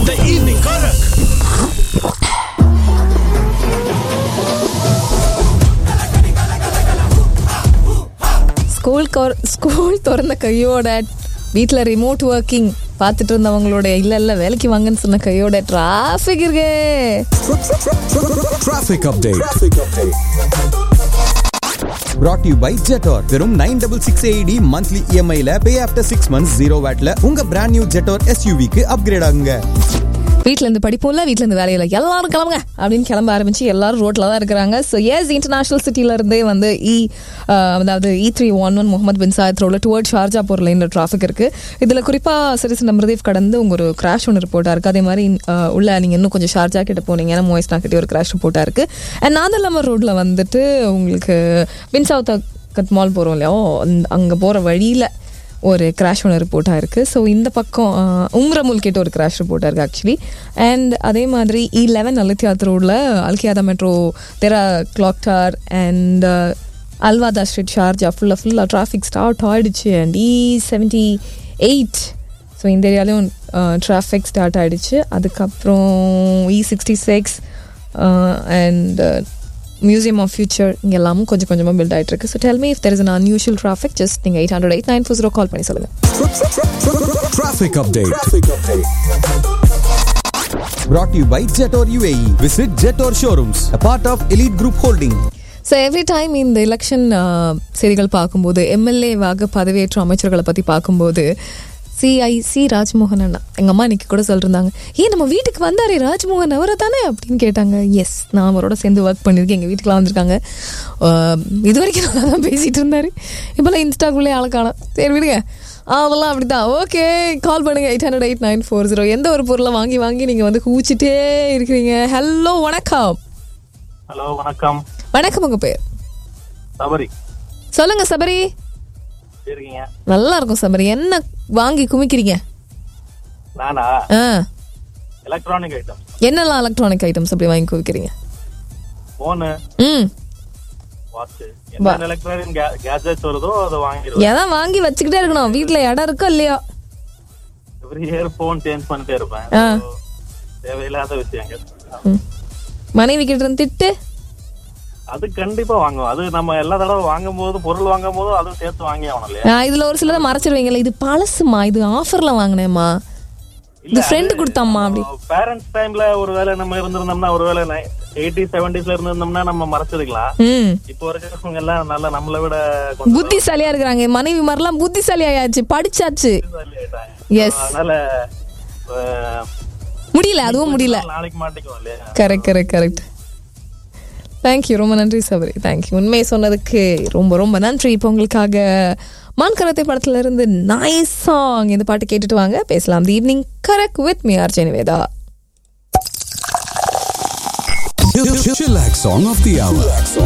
The evening Karak. School திறந்த கையோட வீட்டில் ரிமோட் ஒர்க்கிங் பார்த்துட்டு இருந்தவங்களோட இல்ல வேலைக்கு வாங்கன்னு சொன்ன கையோட டிராஃபிக் இருக்கே. Traffic update. Brought to you by Jetor. வெறும் 9668 AED monthly EMI ல pay after 6 months 0 VAT ல உங்க brand new Jetor SUV க்கு அப்கிரேட் ஆகுங்க. வீட்டில் இருந்து படிப்போம்ல, வீட்டில் இருந்து வேலையில எல்லாரும் கிளம்புங்க அப்படின்னு கிளம்ப ஆரம்பிச்சு எல்லாரும் ரோட்ல தான் இருக்கிறாங்க. ஸோ எஸ், இன்டர்நேஷனல் சிட்டில இருந்தே வந்து அதாவது E311 முகமது பின் சாயத் ரோட்ல டுவர்ட் ஷார்ஜா போகிற லைனில் டிராஃபிக் இருக்கு. இதில் குறிப்பாக சிறிசு நம்பர்தீவ் கடந்து உங்க ஒரு கிராஷ் ஒன்று ரிப்போர்ட்டாக இருக்குது. அதே மாதிரி உள்ள நீங்கள் இன்னும் கொஞ்சம் ஷார்ஜா கிட்ட போனீங்கன்னா மோய்ஸ்னா கிட்டே ஒரு கிராஷ் ரிப்போர்ட்டாக இருக்குது. அண்ட் நாதல்லமர் ரோட்ல வந்துட்டு உங்களுக்கு பின் சவுத் மால் போகிறோம் இல்லையா, அங்கே போகிற வழியில் ஒரு கிராஷ் ஒன்று ரிப்போர்ட் ஆயிருக்கு. ஸோ இந்த பக்கம் உம்ரமுல் கிட்ட ஒரு கிராஷ் ரிப்போர்ட் ஆயிருக்கு ஆக்சுவலி. அண்ட் அதே மாதிரி E11 அலித்தியாத் ரோடில் அல்கியாதா metro Tera clock tar and Al Wahda street Sharjah ஃபுல்லாக டிராஃபிக் ஸ்டார்ட் ஆகிடுச்சு. அண்ட் E78 ஸோ இந்த ஏரியாலையும் டிராஃபிக் ஸ்டார்ட் ஆகிடுச்சு. அதுக்கப்புறம் E66 and museum of future இங்கே எல்லாமும் கொஞ்சம் கொஞ்சமாக பில்ட் ஆகிட்டு இருக்கு. So tell me if there is an unusual traffic, just நீங்கள் 800-8940 கால் பண்ணி சொல்லுங்கள். Traffic update. Brought to you by Jetor UAE. Visit Jetor showrooms, a part of Elite Group Holding. So every time இந்த election செய்திகள் பார்க்கும்போது, எம்எல்ஏவாக பதவியேற்ற அமைச்சர்களை பற்றி பார்க்கும்போது, CIC ராஜ்மோகன் அண்ணா எங்கள் அம்மா இன்னைக்கு கூட சொல்லிருந்தாங்க, ஏன் நம்ம வீட்டுக்கு வந்தாரே ராஜ்மோகன் அவரை தானே அப்படின்னு கேட்டாங்க. எஸ், நான் அவரோட சேர்ந்து ஒர்க் பண்ணியிருக்கேன். எங்கள் வீட்டுக்குலாம் வந்திருக்காங்க. இது வரைக்கும் நல்லா தான் பேசிகிட்டு இருந்தார். இப்போல்லாம் இன்ஸ்டாக்குள்ளே ஆளை காணோம். சரி விடுங்க, அதெல்லாம் அப்படி தான். ஓகே, கால் பண்ணுங்கள் 800-8940. எந்த ஒரு பொருளை வாங்கி வாங்கி நீங்கள் வந்து கூச்சிட்டே இருக்கிறீங்க. ஹலோ வணக்கம். ஹலோ வணக்கம். வணக்கம், உங்கள் பேர்? சபரி. சொல்லுங்க சபரி. இருக்கீங்க? நல்லா இருக்கும் சபரி. என்ன வாங்கி குமிக்கிறீங்க? நானா? Electronic item. என்னெல்லாம் எலக்ட்ரானிக் ஐட்டம்ஸ் அப்படி வாங்கி குவிக்கிறீங்க? போனு, வாட்ச், என்ன எலக்ட்ரானிக் கேஜெட்ஸ் வருதோ அதை வாங்கிடுவேன். எதான் வாங்கி வச்சுக்கிட்டே இருக்கணும். வீட்டுல இடம் இருக்கோ இல்லையோ, எவ்ரி இயர் போன் சேஞ்ச் பண்ணிட்டே இருப்பேன். தேவையில்லாத விஷயங்கள். மனைவி கிட்ட இருந்து திட்டு அது கண்டிப்பா வாங்குவோம். அது நம்ம எல்லா தடவை வாங்கும் போது, பொருள் வாங்கும் போது அதுவும் சேர்த்து வாங்கி ஆகணும் இல்லையா? இதுல ஒரு சிலதை மறைச்சிருவீங்கல்ல, இது பழசுமா, இது ஆஃபர்ல வாங்கினேம்மா, இது ஃப்ரெண்டு கொடுத்தாம்மா அப்படி. பேரண்ட்ஸ் டைம்ல ஒருவேளை நம்ம இருந்திருந்தோம்னா, ஒருவேளை 80s 70s இருந்திருந்தோம்னா நம்ம மறைச்சிருக்கலாம். இப்போ இருக்கிறவங்க எல்லாம் நல்லா நம்மளை விட புத்திசாலியா இருக்கிறாங்க. மனைவி மாதிரிலாம் புத்திசாலி ஆயாச்சு, படிச்சாச்சு. எஸ், அதனால முடியல, அதுவும் முடியல. நாளைக்கு மாட்டிக்குவோம் இல்லையா? Correct correct correct. தேங்க்யூ, ரொம்ப நன்றி சபரி. தேங்க்யூ, உண்மையை சொன்னதுக்கு ரொம்ப ரொம்ப நன்றி. இப்போ உங்களுக்காக மான் கரத்தை படத்துல இருந்து நைஸ் சாங், இந்த பாட்டு கேட்டுட்டு வாங்க, பேசலாம். தி evening correct with me RJ Nivetha. Chillax song of the hour.